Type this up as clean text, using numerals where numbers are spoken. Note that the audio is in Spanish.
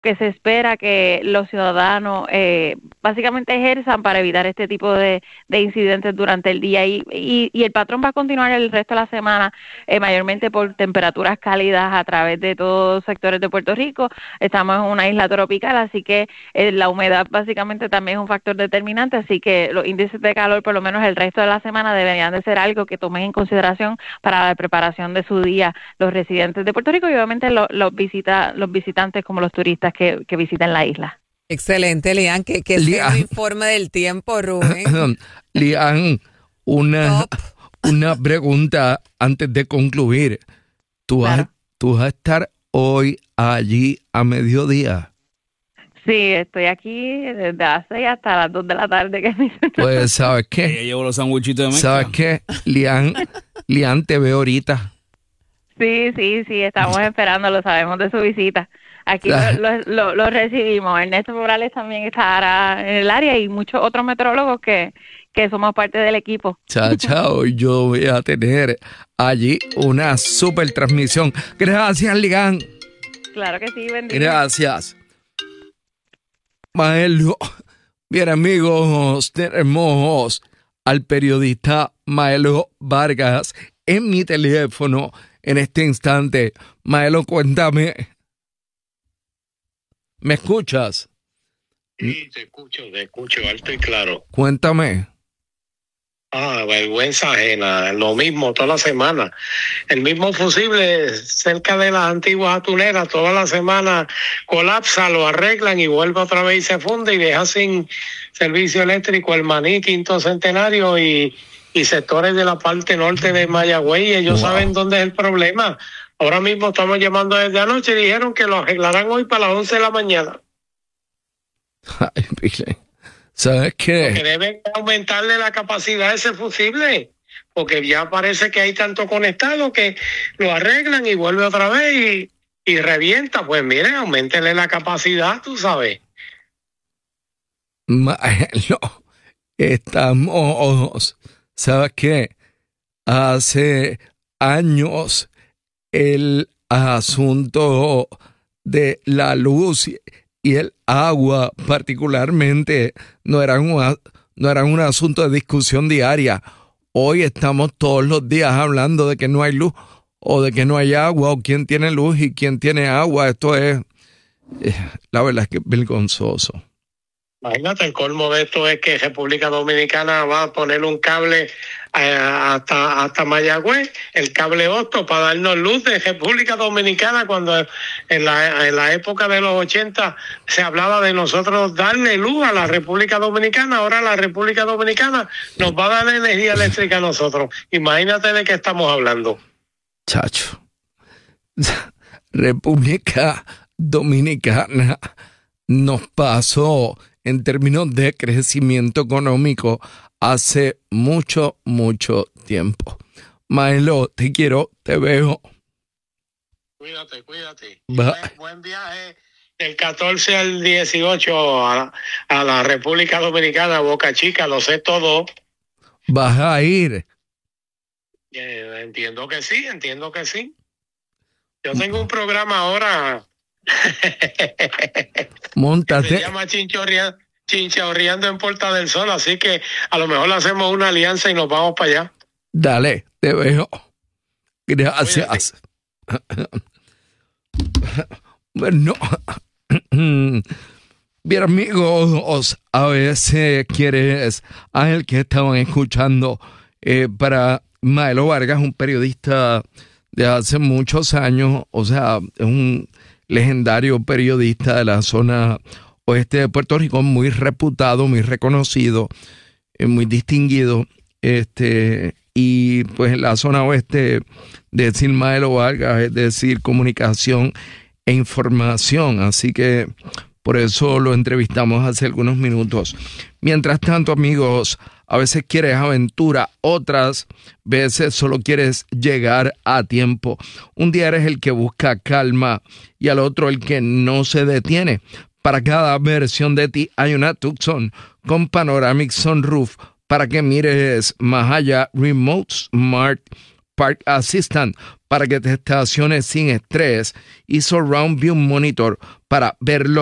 que se espera que los ciudadanos básicamente ejerzan para evitar este tipo de incidentes durante el día y el patrón va a continuar el resto de la semana, mayormente por temperaturas cálidas a través de todos los sectores de Puerto Rico. Estamos en una isla tropical, así que la humedad básicamente también es un factor determinante, así que los índices de calor por lo menos el resto de la semana deberían de ser algo que tomen en consideración para la preparación de su día los residentes de Puerto Rico y obviamente los visitantes como los turistas que visitan la isla. Excelente, Lian, que es un informe del tiempo, Rubén. Lian, una pregunta antes de concluir. Claro. ¿Tú vas a estar hoy allí a mediodía? Sí, estoy aquí desde las 6 hasta las 2 de la tarde. Pues, ¿sabes qué? Ella llevó los sandwichitos de mezcla. ¿Sabes qué? Lian, te veo ahorita. Sí, estamos esperándolo, sabemos de su visita. Aquí lo recibimos. Ernesto Morales también estará en el área y muchos otros meteorólogos que somos parte del equipo. Chao, yo voy a tener allí una super transmisión. Gracias, Lian. Claro que sí, bendiciones. Gracias. Maelo, bien amigos, tenemos al periodista Maelo Vargas en mi teléfono en este instante. Maelo, cuéntame. ¿Me escuchas? Sí, te escucho alto y claro. Cuéntame. Vergüenza ajena, lo mismo toda la semana. El mismo fusible cerca de las antiguas atuneras, toda la semana colapsa, lo arreglan y vuelve otra vez y se funde y deja sin servicio eléctrico el Maní, Quinto Centenario y sectores de la parte norte de Mayagüey. Y ellos saben dónde es el problema. Ahora mismo estamos llamando desde anoche y dijeron que lo arreglarán hoy para las 11 de la mañana. Ay, Pile. ¿Sabes qué? Porque deben aumentarle la capacidad a ese fusible, porque ya parece que hay tanto conectado que lo arreglan y vuelve otra vez y revienta. Pues mire, aumentenle la capacidad, tú sabes. Maelo, ¿sabes qué? Hace años el asunto de la luz y el agua particularmente no eran un asunto de discusión diaria. Hoy estamos todos los días hablando de que no hay luz o de que no hay agua o quién tiene luz y quién tiene agua. Esto es, la verdad es que es vergonzoso. Imagínate, el colmo de esto es que República Dominicana va a poner un cable hasta Mayagüez, el cable Hosto, para darnos luz de República Dominicana, cuando en la época de los 80 se hablaba de nosotros darle luz a la República Dominicana. Ahora la República Dominicana nos va a dar energía eléctrica a nosotros. Imagínate de qué estamos hablando. Chacho, República Dominicana nos pasó en términos de crecimiento económico hace mucho tiempo. Maelo, te quiero, te veo. Cuídate. Buen viaje del 14 al 18 a la República Dominicana, Boca Chica, lo sé todo. ¿Vas a ir? Entiendo que sí. Yo tengo un programa ahora. Móntate. Se llama Chinchorreando en Puerta del Sol, así que a lo mejor hacemos una alianza y nos vamos para allá. Dale, te veo. Gracias. Bueno, bien amigos, a veces quieres a el que estaban escuchando para Maelo Vargas, un periodista de hace muchos años, o sea, es un legendario periodista de la zona oeste de Puerto Rico, muy reputado, muy reconocido, muy distinguido, y pues en la zona oeste decir Maelo Vargas es decir comunicación e información, así que por eso lo entrevistamos hace algunos minutos. Mientras tanto, amigos, a veces quieres aventura, otras veces solo quieres llegar a tiempo. Un día eres el que busca calma y al otro el que no se detiene. Para cada versión de ti hay una Tucson con Panoramic Sunroof para que mires más allá. Remote Smart Park Assistant para que te estaciones sin estrés y Surround View Monitor para verlo